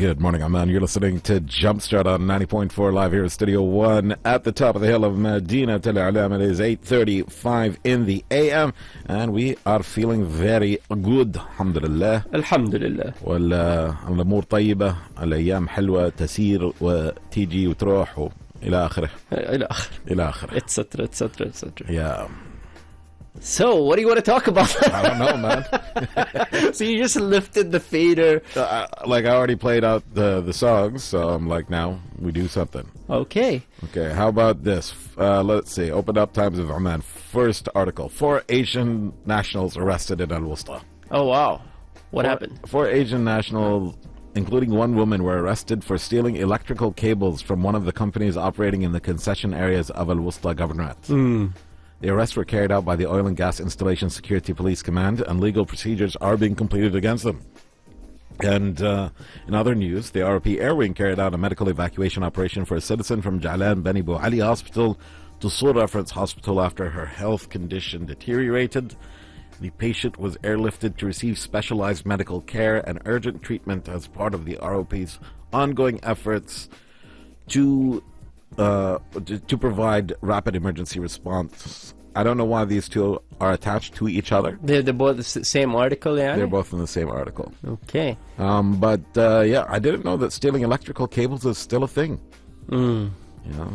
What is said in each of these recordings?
Good morning, Amman. You're listening to Jumpstart on 90.4 live here at Studio 1 at the top of the hill of Medina Tel Alam. It is 8:35 in the AM, and we are feeling very good. Alhamdulillah. Alhamdulillah. والأمور طيبة، الأيام حلوة تسير وتيجي وتروح إلى آخره. إلى آخره. Etc. Yeah. So, what do you want to talk about? I don't know, man. So you just lifted the fader. Like I already played out the songs, so I'm like, now we do something. Okay. Okay, how about this? Let's see. Open up Times of Oman. First article. 4 Asian nationals arrested in Al-Wusta. Oh, wow. What happened? 4 Asian nationals, including one woman, were arrested for stealing electrical cables from one of the companies operating in the concession areas of Al-Wusta Governorate. The arrests were carried out by the Oil and Gas Installation Security Police Command, and legal procedures are being completed against them. And in other news, the ROP Air Wing carried out a medical evacuation operation for a citizen from Jalan Bani Bu Ali Hospital to Sur Reference Hospital after her health condition deteriorated. The patient was airlifted to receive specialized medical care and urgent treatment as part of the ROP's ongoing efforts to provide rapid emergency response. I don't know why these two are attached to each other. They're both the same article, yeah? They're both in the same article. Okay. But yeah, I didn't know that stealing electrical cables is still a thing. You know?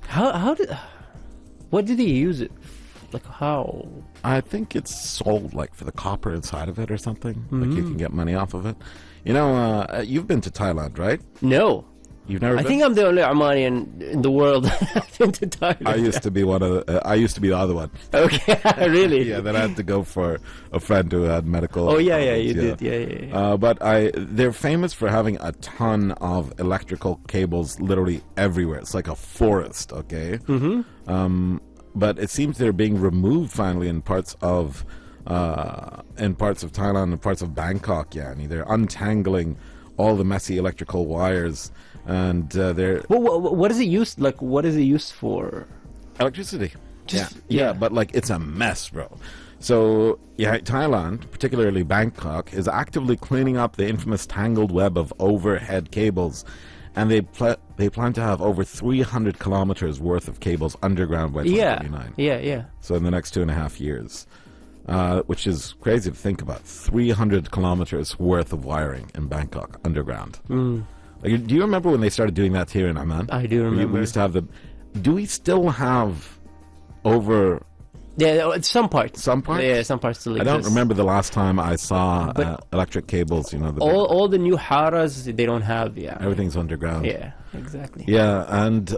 What did he use it? Like how? I think it's sold like for the copper inside of it or something. Like you can get money off of it. You know, you've been to Thailand, right? No. You've never been? I think I'm the only Omanian in the world that's been to Thailand. I used to be I used to be the other one. Okay, really? Yeah, then I had to go for a friend who had medical. Oh yeah, you did. Yeah. But they're famous for having a ton of electrical cables literally everywhere. It's like a forest. Okay. But it seems they're being removed finally in parts of Thailand and parts of Bangkok. Yeah, they're untangling all the messy electrical wires. And they're... What is it used? Like, what is it used for? Electricity. Yeah, but like it's a mess, bro. So yeah, Thailand, particularly Bangkok, is actively cleaning up the infamous tangled web of overhead cables, and they plan to have over 300 kilometers worth of cables underground by 2029. Yeah. So in the next 2.5 years, which is crazy to think about. 300 kilometers worth of wiring in Bangkok underground. Like, do you remember when they started doing that here in Amman? I do remember. We used to have do we still have over... Yeah, some parts. Some parts? Yeah, some parts still exist. I don't remember the last time I saw electric cables, all the new haras, they don't have, Everything's underground. Yeah, exactly. Yeah, and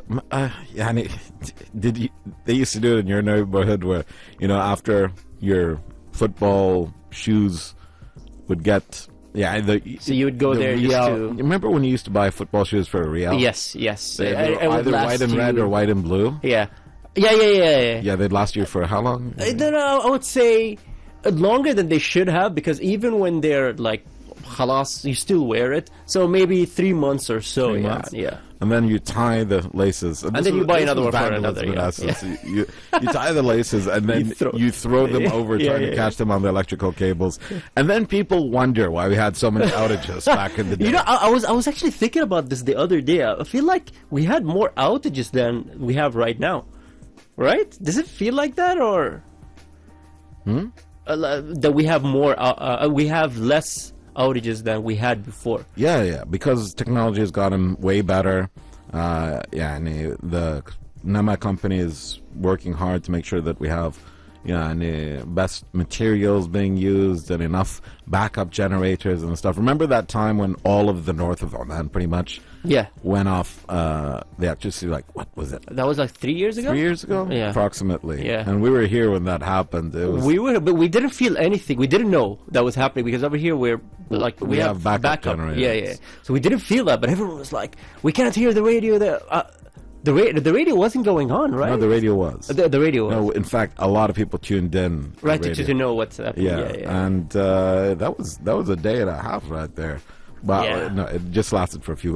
they used to do it in your neighborhood where, after your football shoes would get... Yeah, so you would go there just to... Remember when you used to buy football shoes for a real? Yes. Either white and red or white and blue? Yeah. Yeah, they'd last you for how long? I don't know, I would say longer than they should have, because even when they're like, khalas, you still wear it. So maybe 3 months or so. 3 months? Yeah. And then you tie the laces. And then you buy another one for another. Yeah. You tie the laces and then you throw them over trying to catch them on the electrical cables. And then people wonder why we had so many outages back in the day. I was actually thinking about this the other day. I feel like we had more outages than we have right now. Right? Does it feel like that, or that we have more? We have less outages than we had before. Yeah, because technology has gotten way better. And the Nama company is working hard to make sure that we have best materials being used and enough backup generators and stuff. Remember that time when all of the north of Oman pretty much went off the electricity? Like, what was it? That was like 3 years ago? 3 years ago? Yeah. Approximately. Yeah. And we were here when that happened. We were, but we didn't feel anything. We didn't know that was happening, because over here we have backup generators. Yeah. So we didn't feel that, but everyone was like, we can't hear the radio. The radio wasn't going on, right? No, the radio was. The radio was. No, in fact, a lot of people tuned in. Right, to know what's happening. Yeah. And that was a day and a half right there. But no, it just lasted for a few